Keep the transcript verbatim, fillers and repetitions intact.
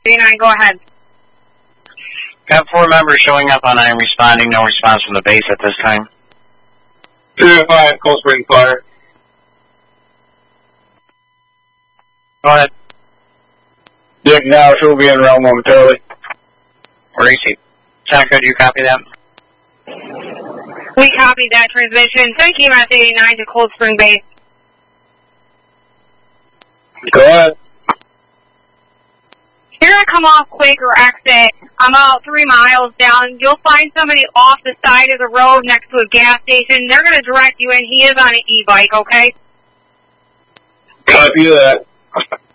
eighty-nine, go ahead. Got four members showing up on I'm responding. No response from the base at this time. two five, Cold Spring Fire. Go ahead. Dick now, she'll be in realm momentarily. Racy. Seneca, do you copy that? We copied that transmission. Send Q M S eighty-nine to Cold Spring Base. Go ahead. You're going to come off quick or exit. I'm about three miles down. You'll find somebody off the side of the road next to a gas station. They're going to direct you in. He is on an e-bike, okay? Copy that.